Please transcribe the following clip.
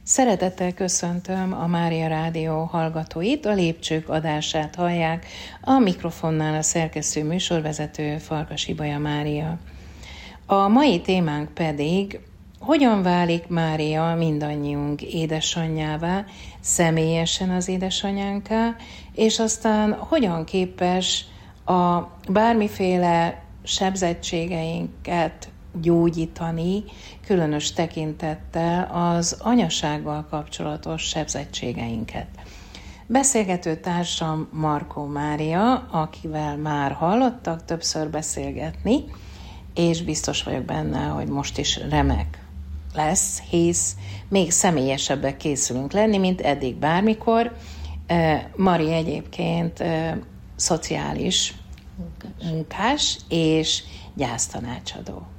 Szeretettel köszöntöm a Mária Rádió hallgatóit, a Lépcsők adását hallják, a mikrofonnál a szerkesztő műsorvezető Farkas Ibolya Mária. A mai témánk pedig, hogyan válik Mária mindannyiunk édesanyjává, személyesen az édesanyánká, és aztán hogyan képes a bármiféle sebzettségeinket gyógyítani, különös tekintettel az anyasággal kapcsolatos sebzettségeinket. Beszélgető társam Markó Mária, akivel már hallottak többször beszélgetni, és biztos vagyok benne, hogy most is remek lesz, hisz még személyesebbek készülünk lenni, mint eddig bármikor. Mari egyébként szociális munkás és gyásztanácsadó.